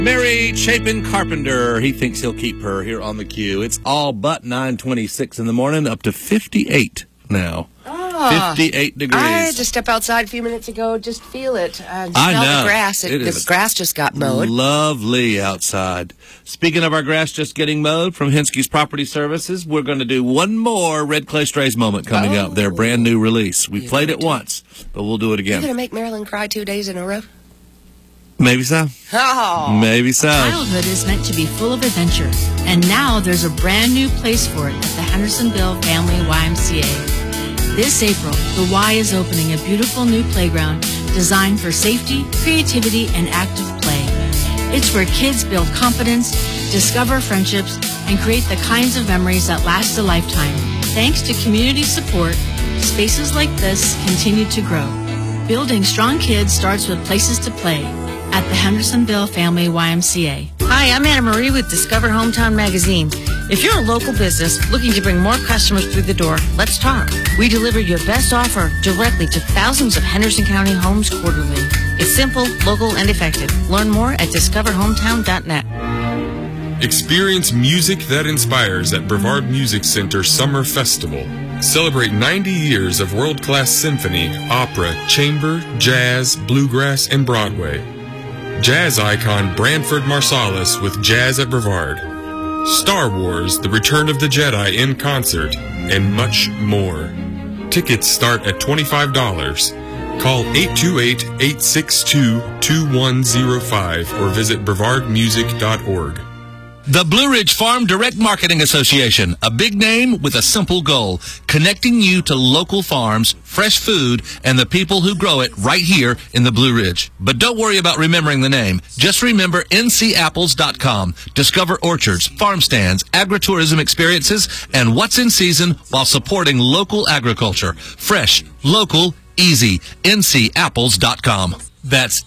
Mary Chapin Carpenter, he thinks he'll keep her here on the queue. It's all but 9:26 in the morning, up to 58 now. 58 degrees. I had to step outside a few minutes ago, just feel it. I smell know. the grass. The grass just got mowed. Lovely outside. Speaking of our grass just getting mowed from Henske's Property Services, we're going to do one more Red Clay Strays moment coming up. Their brand new release. We played it once, but we'll do it again. You're going to make Marilyn cry 2 days in a row? Maybe so. Oh. Maybe so. Childhood is meant to be full of adventure, and now there's a brand new place for it at the Hendersonville Family YMCA. This April, the Y is opening a beautiful new playground designed for safety, creativity, and active play. It's where kids build confidence, discover friendships, and create the kinds of memories that last a lifetime. Thanks to community support, spaces like this continue to grow. Building strong kids starts with places to play at the Hendersonville Family YMCA. Hi, I'm Anna Marie with Discover Hometown Magazine. If you're a local business looking to bring more customers through the door, let's talk. We deliver your best offer directly to thousands of Henderson County homes quarterly. It's simple, local, and effective. Learn more at discoverhometown.net. Experience music that inspires at Brevard Music Center Summer Festival. Celebrate 90 years of world-class symphony, opera, chamber, jazz, bluegrass, and Broadway. Jazz icon Branford Marsalis with Jazz at Brevard. Star Wars, The Return of the Jedi in concert, and much more. Tickets start at $25. Call 828-862-2105 or visit brevardmusic.org. The Blue Ridge Farm Direct Marketing Association, a big name with a simple goal, connecting you to local farms, fresh food, and the people who grow it right here in the Blue Ridge. But don't worry about remembering the name. Just remember ncapples.com. Discover orchards, farm stands, agritourism experiences, and what's in season while supporting local agriculture. Fresh, local, easy. ncapples.com. That's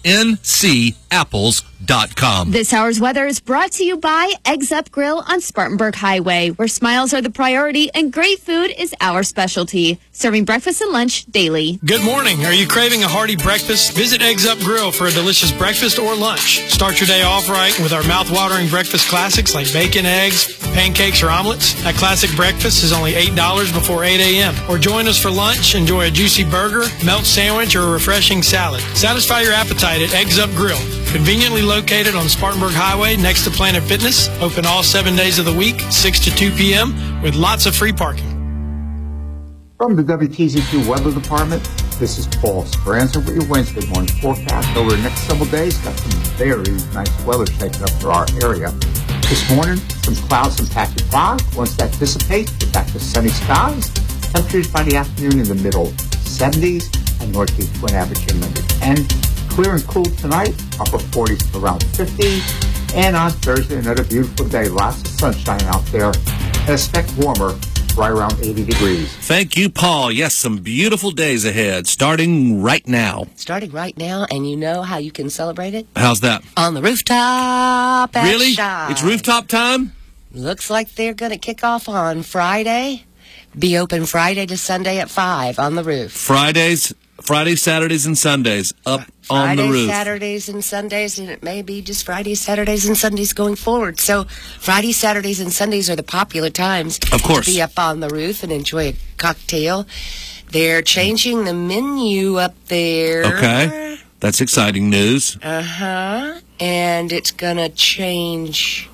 ncapples.com. This hour's weather is brought to you by Eggs Up Grill on Spartanburg Highway, where smiles are the priority and great food is our specialty. Serving breakfast and lunch daily. Good morning. Are you craving a hearty breakfast? Visit Eggs Up Grill for a delicious breakfast or lunch. Start your day off right with our mouth-watering breakfast classics like bacon, eggs, pancakes, or omelets. That classic breakfast is only $8 before 8 a.m. Or join us for lunch. Enjoy a juicy burger, melt sandwich, or a refreshing salad. Satisfy your appetite at Eggs Up Grill. Conveniently located on Spartanburg Highway next to Planet Fitness. Open all 7 days of the week, 6 to 2 p.m. with lots of free parking. From the WTZ2 Weather Department, this is Paul Speranza with your Wednesday morning forecast. Over the next several days, got some very nice weather shaping up for our area. This morning, some clouds and patchy fog. Once that dissipates, we're back to sunny skies. Temperatures by the afternoon in the middle 70s and northeast wind averaging under 10. Clear and cool tonight, upper 40s to around 50. And on Thursday, another beautiful day. Lots of sunshine out there. And a speck warmer, right around 80 degrees. Thank you, Paul. Yes, some beautiful days ahead, starting right now. Starting right now, and you know how you can celebrate it? How's that? On the rooftop at Really? Shine. It's rooftop time? Looks like they're going to kick off on Friday. Be open Friday to Sunday at 5 on the roof. Fridays, Saturdays, and Sundays up on the roof. Fridays, Saturdays, and Sundays, and it may be just Fridays, Saturdays, and Sundays going forward. So Fridays, Saturdays, and Sundays are the popular times of course. To be up on the roof and enjoy a cocktail. They're changing the menu up there. Okay. That's exciting news. Uh-huh. And it's going to change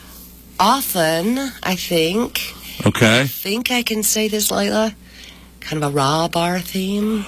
often, I think. Okay. I think I can say this, Layla. Kind of a raw bar theme.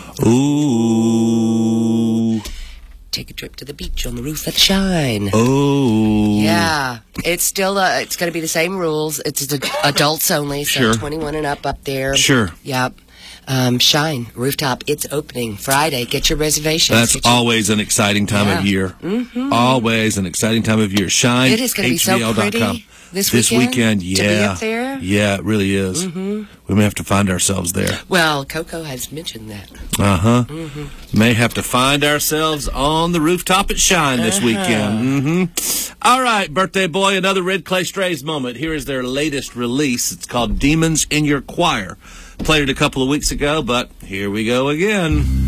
Ooh. Take a trip to the beach on the roof at Shine. Oh. Yeah. It's still, it's going to be the same rules. It's adults only, so Sure. 21 and up there. Sure. Yep. Shine, rooftop, it's opening Friday. Get your reservations. That's always an exciting time of year. Mm-hmm. Always an exciting time of year. Shine. It is going to be so pretty this weekend. Yeah. To be up there. Yeah, it really is. Mm-hmm. We may have to find ourselves there. Well, Coco has mentioned that. Uh-huh. Mm-hmm. May have to find ourselves on the rooftop at Shine this weekend. Mm-hmm. All right, birthday boy, another Red Clay Strays moment. Here is their latest release. It's called Demons in Your Choir. Played it a couple of weeks ago, but here we go again.